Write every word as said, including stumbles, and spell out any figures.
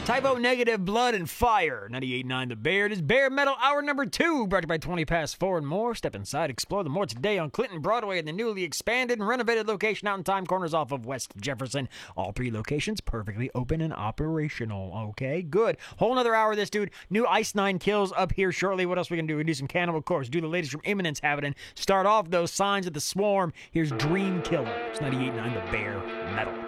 Typo Negative, Blood and Fire. ninety-eight point nine The Bear. It is Bear Metal Hour number two, brought to you by twenty past four and more. Step inside, explore the more today on Clinton Broadway at the newly expanded and renovated location out in Time Corners off of West Jefferson. All three locations perfectly open and operational. Okay, good. Whole another hour of this, dude. New Ice Nine Kills up here shortly. What else we gonna do? We do some Cannibal Corpse. Do the latest from Imminence happening. Start off those Signs of the Swarm. Here's Dream Killer. It's ninety-eight point nine The Bear Metal.